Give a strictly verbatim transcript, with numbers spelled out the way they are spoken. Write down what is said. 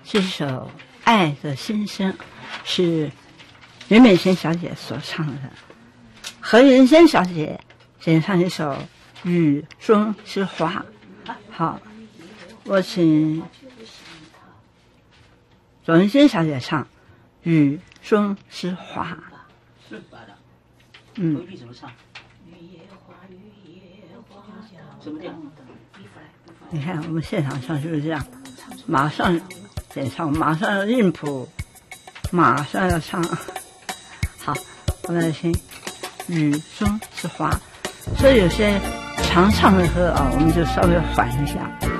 这首《爱的心声》是袁美仙小姐所唱的，何云珍小姐演唱一首《雨中之花》。好，我请左云珍小姐唱《雨中之花》。嗯， 回去怎么唱？什么调？ 你看我们现场唱就是这样，马上演唱，马上要韵谱，马上要唱。好，我们来听《雨中之花》。所以有些常唱的歌啊，我们就稍微缓一下。